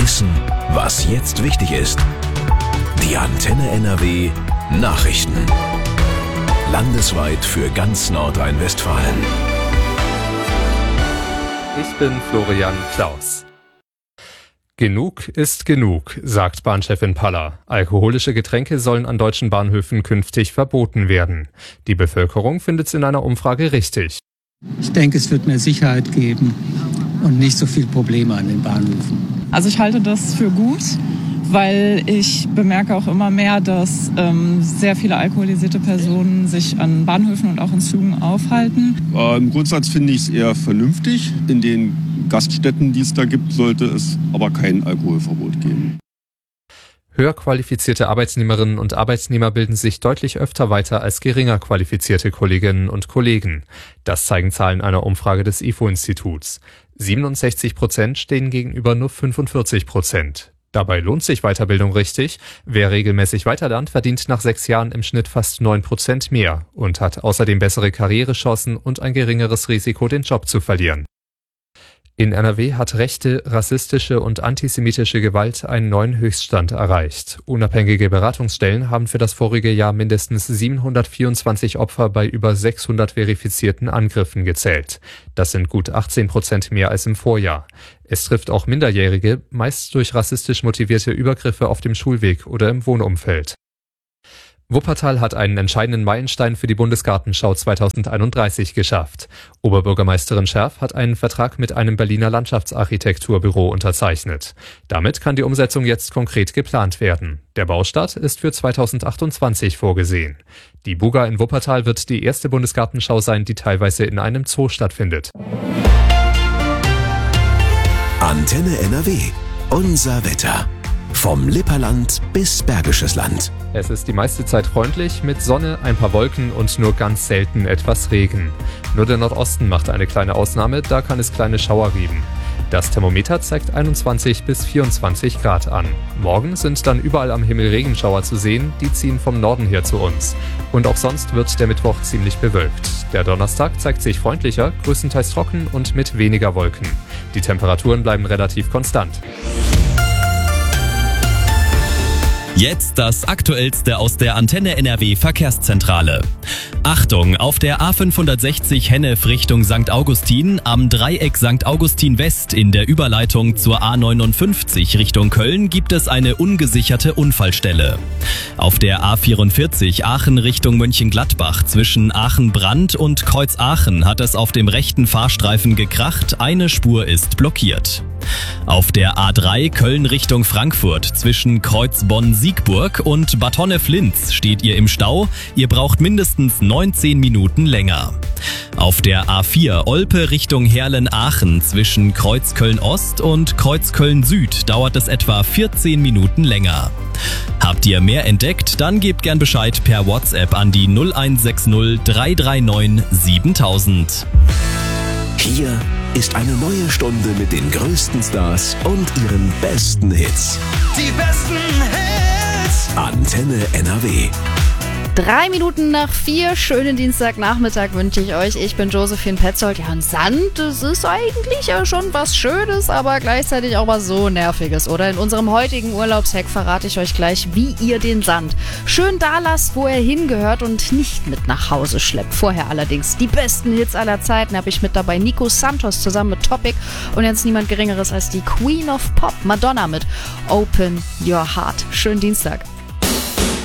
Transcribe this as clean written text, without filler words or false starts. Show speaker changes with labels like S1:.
S1: Wissen, was jetzt wichtig ist. Die Antenne NRW Nachrichten. Landesweit für ganz Nordrhein-Westfalen.
S2: Ich bin Florian Klaus. Genug ist genug, sagt Bahnchefin Paller. Alkoholische Getränke sollen an deutschen Bahnhöfen künftig verboten werden. Die Bevölkerung findet es in einer Umfrage richtig.
S3: Ich denke, es wird mehr Sicherheit geben und nicht so viele Probleme an den Bahnhöfen.
S4: Also ich halte das für gut, weil ich bemerke auch immer mehr, dass sehr viele alkoholisierte Personen sich an Bahnhöfen und auch in Zügen aufhalten.
S5: Im Grundsatz finde ich es eher vernünftig. In den Gaststätten, die es da gibt, sollte es aber kein Alkoholverbot geben.
S2: Höher qualifizierte Arbeitnehmerinnen und Arbeitnehmer bilden sich deutlich öfter weiter als geringer qualifizierte Kolleginnen und Kollegen. Das zeigen Zahlen einer Umfrage des IFO-Instituts. 67% stehen gegenüber nur 45%. Dabei lohnt sich Weiterbildung richtig. Wer regelmäßig weiterlernt, verdient nach 6 Jahren im Schnitt fast 9% mehr und hat außerdem bessere Karrierechancen und ein geringeres Risiko, den Job zu verlieren. In NRW hat rechte, rassistische und antisemitische Gewalt einen neuen Höchststand erreicht. Unabhängige Beratungsstellen haben für das vorige Jahr mindestens 724 Opfer bei über 600 verifizierten Angriffen gezählt. Das sind gut 18% mehr als im Vorjahr. Es trifft auch Minderjährige, meist durch rassistisch motivierte Übergriffe auf dem Schulweg oder im Wohnumfeld. Wuppertal hat einen entscheidenden Meilenstein für die Bundesgartenschau 2031 geschafft. Oberbürgermeisterin Scherf hat einen Vertrag mit einem Berliner Landschaftsarchitekturbüro unterzeichnet. Damit kann die Umsetzung jetzt konkret geplant werden. Der Baustart ist für 2028 vorgesehen. Die Buga in Wuppertal wird die erste Bundesgartenschau sein, die teilweise in einem Zoo stattfindet.
S1: Antenne NRW. Unser Wetter. Vom Lipperland bis Bergisches Land.
S2: Es ist die meiste Zeit freundlich, mit Sonne, ein paar Wolken und nur ganz selten etwas Regen. Nur der Nordosten macht eine kleine Ausnahme, da kann es kleine Schauer geben. Das Thermometer zeigt 21 bis 24 Grad an. Morgen sind dann überall am Himmel Regenschauer zu sehen, die ziehen vom Norden her zu uns. Und auch sonst wird der Mittwoch ziemlich bewölkt. Der Donnerstag zeigt sich freundlicher, größtenteils trocken und mit weniger Wolken. Die Temperaturen bleiben relativ konstant.
S6: Jetzt das Aktuellste aus der Antenne NRW Verkehrszentrale. Achtung, auf der A560 Hennef Richtung St. Augustin am Dreieck St. Augustin West in der Überleitung zur A59 Richtung Köln gibt es eine ungesicherte Unfallstelle. Auf der A44 Aachen Richtung Mönchengladbach zwischen Aachen-Brand und Kreuz-Aachen hat es auf dem rechten Fahrstreifen gekracht, eine Spur ist blockiert. Auf der A3 Köln Richtung Frankfurt zwischen Kreuz Bonn-Siegburg und Bad Honnef-Linz steht ihr im Stau. Ihr braucht mindestens 19 Minuten länger. Auf der A4 Olpe Richtung Herlen-Aachen zwischen Kreuz Köln-Ost und Kreuz Köln-Süd dauert es etwa 14 Minuten länger. Habt ihr mehr entdeckt? Dann gebt gern Bescheid per WhatsApp an die 0160 339 7000.
S1: Hier ist eine neue Stunde mit den größten Stars und ihren besten Hits.
S7: Die besten Hits.
S1: Antenne NRW.
S8: 3 Minuten nach 4, schönen Dienstagnachmittag wünsche ich euch. Ich bin Josephine Petzold. Ja, und Sand, das ist eigentlich ja schon was Schönes, aber gleichzeitig auch was so Nerviges, oder? In unserem heutigen Urlaubshack verrate ich euch gleich, wie ihr den Sand schön da lasst, wo er hingehört und nicht mit nach Hause schleppt. Vorher allerdings die besten Hits aller Zeiten habe ich mit dabei. Nico Santos zusammen mit Topic und jetzt niemand Geringeres als die Queen of Pop, Madonna mit Open Your Heart. Schönen Dienstag.